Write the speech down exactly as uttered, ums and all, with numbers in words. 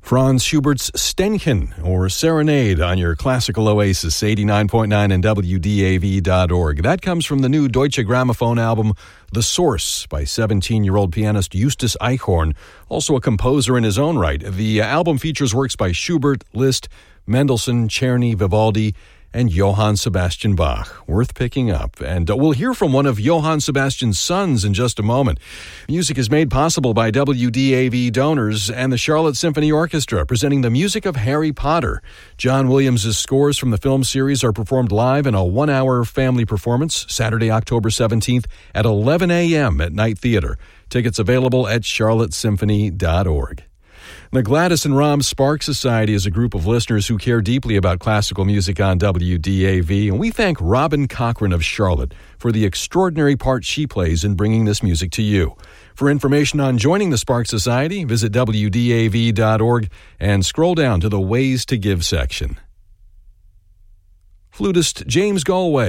Franz Schubert's Ständchen, or Serenade, on your classical oasis, eighty-nine point nine and W D A V dot org. That comes from the new Deutsche Grammophon album, The Source, by seventeen-year-old pianist Justus Eichhorn, also a composer in his own right. The album features works by Schubert, Liszt, Mendelssohn, Czerny, Vivaldi, and Johann Sebastian Bach. Worth picking up. And uh, we'll hear from one of Johann Sebastian's sons in just a moment. Music is made possible by W D A V donors and the Charlotte Symphony Orchestra, presenting the music of Harry Potter. John Williams' scores from the film series are performed live in a one-hour family performance, Saturday, October seventeenth at eleven a.m. at Night Theater. Tickets available at charlotte symphony dot org. The Gladys and Rom Sparks Society is a group of listeners who care deeply about classical music on W D A V, and we thank Robin Cochran of Charlotte for the extraordinary part she plays in bringing this music to you. For information on joining the Sparks Society, visit W D A V dot org and scroll down to the Ways to Give section. Flutist James Galway